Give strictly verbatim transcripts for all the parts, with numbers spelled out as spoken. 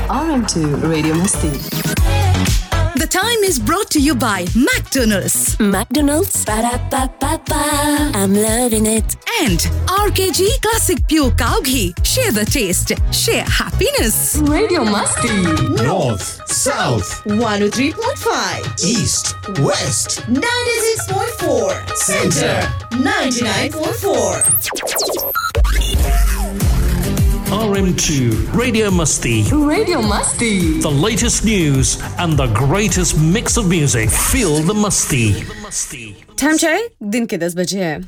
R M two Radio Masti. The time is brought to you by McDonald's. McDonald's. Ba-da-ba-ba-ba. I'm loving it. And R K G Classic Pure Cow Ghee. Share the taste. Share happiness. Radio Masti. North, South, one oh three point five. East, West, ninety-six point four. Center, ninety-nine point four. R M two Radio Masti. Radio Masti. The latest news and the greatest mix of music. Feel the Masti. Time चाहे दिन के दस बजे है।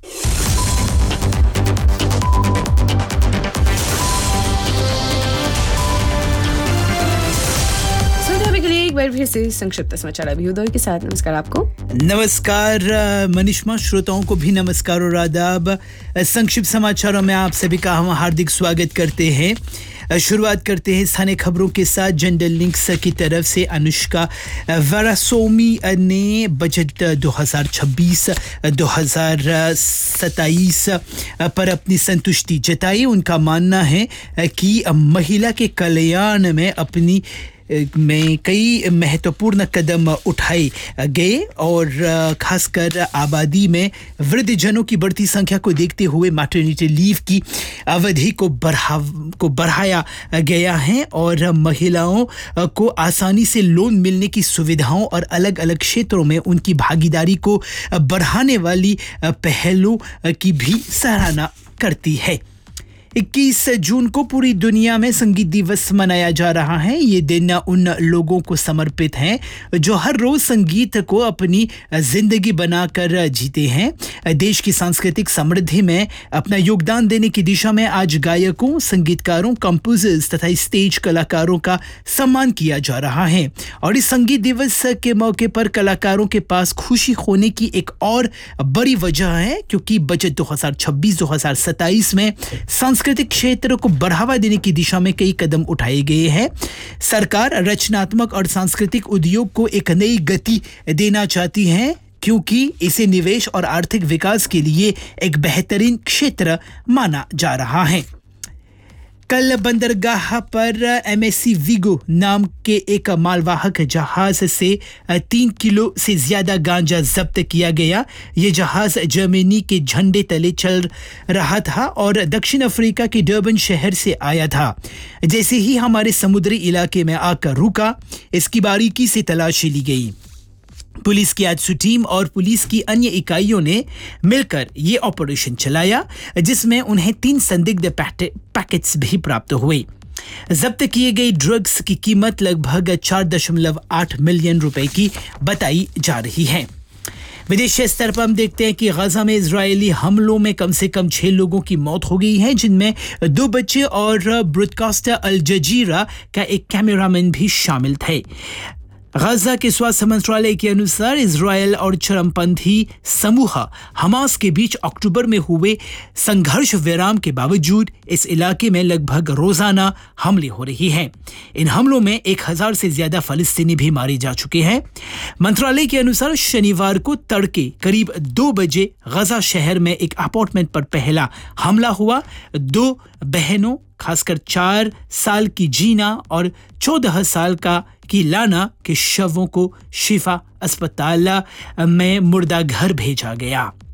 एक बार फिर से संक्षिप्त समाचार अभियोदय के साथ। नमस्कार आपको। नमस्कार मनीषमा, श्रोताओं को भी नमस्कार और आदाब। संक्षिप्त समाचारों में आप सभी का हम हार्दिक स्वागत करते हैं। शुरुआत करते हैं स्थानीय खबरों के साथ। जनरल लिंक्स की तरफ से अनुष्का वारासोमी ने बजट दो हज़ार छब्बीस दो हज़ार सत्ताईस पर अपनी संतुष्टि जताई। उनका मानना है कि महिला के कल्याण में अपनी में कई महत्वपूर्ण कदम उठाए गए और खासकर आबादी में वृद्धजनों की बढ़ती संख्या को देखते हुए मैटरनिटी लीव की अवधि को बढ़ा को बढ़ाया गया है और महिलाओं को आसानी से लोन मिलने की सुविधाओं और अलग अलग क्षेत्रों में उनकी भागीदारी को बढ़ाने वाली पहलों की भी सराहना करती है। इक्कीस जून को पूरी दुनिया में संगीत दिवस मनाया जा रहा है। ये दिन उन लोगों को समर्पित है जो हर रोज संगीत को अपनी जिंदगी बनाकर जीते हैं। देश की सांस्कृतिक समृद्धि में अपना योगदान देने की दिशा में आज गायकों, संगीतकारों, कंपोजर्स तथा स्टेज कलाकारों का सम्मान किया जा रहा है। और इस संगीत दिवस के मौके पर कलाकारों के पास खुशी होने की एक और बड़ी वजह है, क्योंकि बजट दो हज़ार छब्बीस दो हज़ार सत्ताईस में सांस्कृतिक क्षेत्र को बढ़ावा देने की दिशा में कई कदम उठाए गए हैं। सरकार रचनात्मक और सांस्कृतिक उद्योग को एक नई गति देना चाहती है, क्योंकि इसे निवेश और आर्थिक विकास के लिए एक बेहतरीन क्षेत्र माना जा रहा है। कल बंदरगाह पर एमएससी विगो नाम के एक मालवाहक जहाज से तीन किलो से ज्यादा गांजा जब्त किया गया। ये जहाज जर्मनी के झंडे तले चल रहा था और दक्षिण अफ्रीका के डर्बन शहर से आया था। जैसे ही हमारे समुद्री इलाके में आकर रुका, इसकी बारीकी से तलाशी ली गई। पुलिस की आजसू टीम और पुलिस की अन्य इकाइयों ने मिलकर ये ऑपरेशन चलाया, जिसमें उन्हें तीन संदिग्ध पैकेट्स भी प्राप्त हुए। जब्त किए गए ड्रग्स की कीमत लगभग चार दशमलव आठ मिलियन रुपए की बताई जा रही है। विदेशी स्तर पर हम देखते हैं कि गाजा में इजरायली हमलों में कम से कम छह लोगों की मौत हो गई है, जिनमें दो बच्चे और ब्रॉडकास्टर अल जजीरा का एक कैमरामैन भी शामिल थे। गाजा के स्वास्थ्य मंत्रालय के अनुसार इजरायल और चरमपंथी समूह हमास के बीच अक्टूबर में हुए संघर्ष विराम के बावजूद इस इलाके में लगभग रोजाना हमले हो रही हैं। इन हमलों में एक हजार से ज्यादा फलस्तीनी भी मारे जा चुके हैं। मंत्रालय के अनुसार शनिवार को तड़के करीब दो बजे गाजा शहर में एक अपार्टमेंट पर पहला हमला हुआ। दो बहनों, खासकर चार साल की जीना और चौदह साल का की लाना के शवों को शिफा अस्पताल में मुर्दा घर भेजा गया।